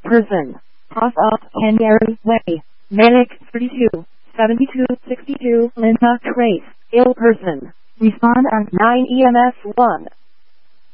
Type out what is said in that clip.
person. Pass up Kangaroo Way. Manic 32, 72, 62, Linda Trace, ill person. Respond on 9 EMS 1.